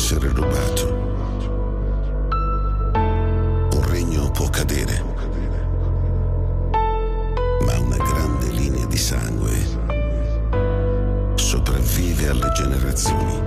essere rubato. Un regno può cadere, ma una grande linea di sangue sopravvive alle generazioni.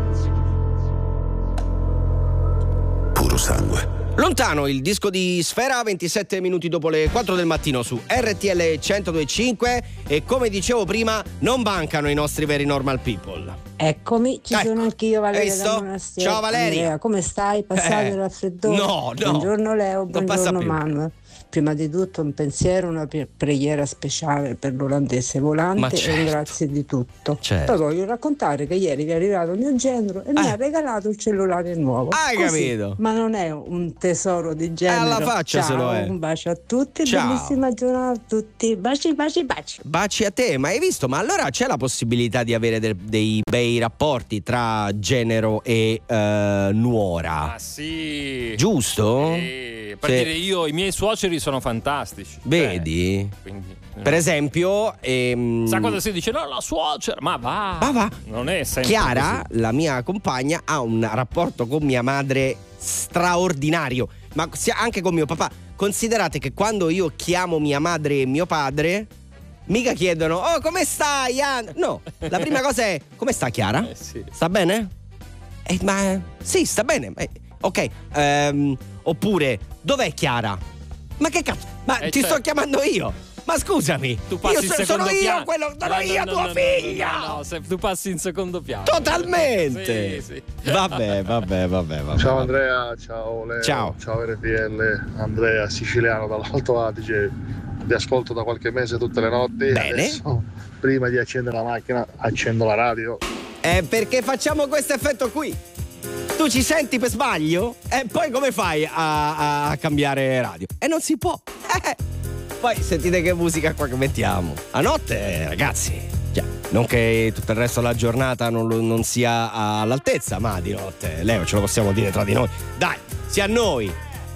Puro sangue. Lontano, il disco di Sfera, 27 minuti dopo le 4 del mattino su RTL 102.5, e come dicevo prima non mancano i nostri veri normal people. Eccomi, ci sono anch'io, Valeria da Monastir. Ciao Valeria. Andrea, come stai? Passato il raffreddore? No. Buongiorno Leo, buongiorno Manuel. Prima di tutto un pensiero, una preghiera speciale per l'olandese volante, certo. E un grazie di tutto. Certo. Poi voglio raccontare che ieri vi è arrivato il mio genero e mi ha regalato il cellulare nuovo. Hai capito? Ma non è un tesoro di genere. Alla faccia se lo è. Un bacio a tutti, Ciao. bellissima giornata a tutti. Baci. Baci a te, ma hai visto? Ma allora c'è la possibilità di avere dei bei rapporti tra genero e nuora? Ah sì. Giusto? Per dire, io, i miei suoceri sono fantastici. Vedi? Quindi, per esempio, sa quando si dice no, la suocera, ma va. Non è sempre Chiara, così. la mia compagna, ha un rapporto con mia madre straordinario, ma anche con mio papà. Considerate che quando io chiamo mia madre e mio padre, mica chiedono "Oh, come stai?" No, la prima cosa è "Come sta Chiara?" Sì. Sta bene? Ma sì, sta bene. Ok, oppure "Dov'è Chiara?" Ma che cazzo? Ma ti sto chiamando io. Ma scusami, Tu passi in secondo sono piano. io quello, sono io tua figlia. No, se tu passi in secondo piano. Totalmente. Sì. Vabbè. Ciao Andrea, ciao Leo. Ciao RPL, Andrea siciliano dall'Alto Adige. Vi ascolto da qualche mese tutte le notti. Bene. Adesso, prima di accendere la macchina, accendo la radio. Perché facciamo questo effetto qui? Tu ci senti per sbaglio e poi come fai a cambiare radio? E non si può. Poi sentite che musica qua che mettiamo. A notte, ragazzi, non che tutto il resto della giornata non sia all'altezza, ma di notte, Leo, ce lo possiamo dire tra di noi. Dai, sia a noi.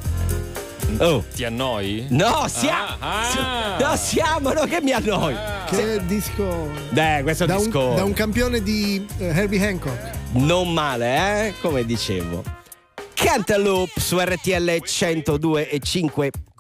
Oh. Ti annoi? No, siamo, no, che mi annoi. Che disco. Questo disco da un campione di Herbie Hancock. Non male, come dicevo. Cantaloupe su RTL 102.5.